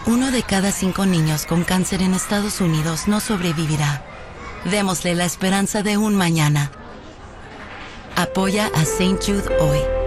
1 de cada 5 niños con cáncer en Estados Unidos no sobrevivirá. Démosle la esperanza de un mañana. Apoya a St. Jude hoy.